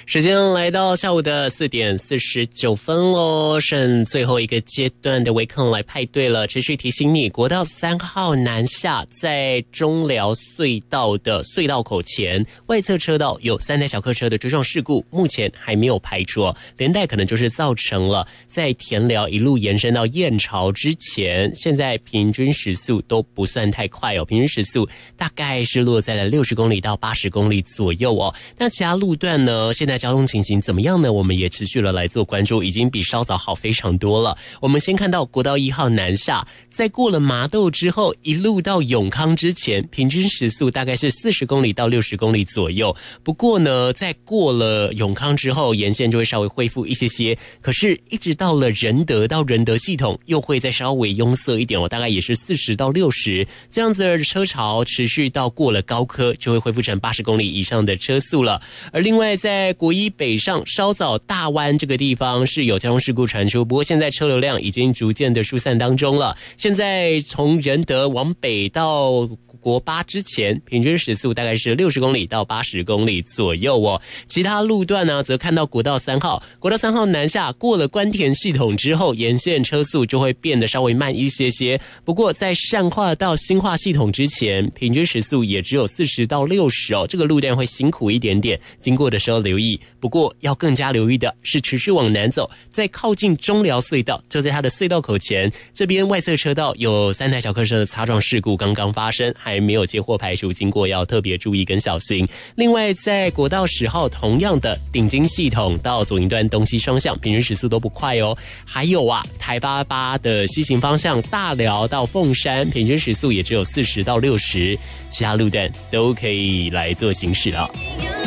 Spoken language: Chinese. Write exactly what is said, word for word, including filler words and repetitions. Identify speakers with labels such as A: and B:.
A: 时间来到下午的四点四十九分喽，剩最后一个阶段的微坑来派对了。持续提醒你，国道三号南下，在中寮隧道的隧道口前外侧车道有三台小客车的追撞事故，目前还没有排除，连带可能就是造成了在田寮一路延伸到燕巢之前，现在平均时速都不算太快哦，平均时速大概是落在了六十公里到八十公里左右哦。那其他路段呢，现在交通情形怎么样呢？我们也持续了来做关注，已经比稍早好非常多了。我们先看到国道一号南下，在过了麻豆之后，一路到永康之前，平均时速大概是四十公里到六十公里左右。不过呢，在过了永康之后，沿线就会稍微恢复一些些。可是，一直到了仁德到仁德系统，又会再稍微拥塞一点哦，大概也是四十到六十这样子的车潮，持续到过了高科，就会恢复成八十公里以上的车速了。而另外，在国一北上稍早大湾这个地方是有交通事故传出，不过现在车流量已经逐渐的疏散当中了。现在从仁德往北到国八之前，平均时速大概是六十公里到八十公里左右哦。其他路段呢，则看到国道三号，国道三号南下过了关田系统之后，沿线车速就会变得稍微慢一些些。不过在善化到新化系统之前，平均时速也只有四十到六十哦，这个路段会辛苦一点点，经过的时候留意。不过要更加留意的是持续往南走，在靠近中寮隧道，就在它的隧道口前，这边外侧车道有三台小客车的擦撞事故刚刚发生，还没有接获排除，经过要特别注意跟小心。另外在国道十号同样的顶金系统到左营段东西双向，平均时速都不快哦。还有啊，台八八的西行方向大寮到凤山，平均时速也只有四十到六十，其他路段都可以来做行驶了。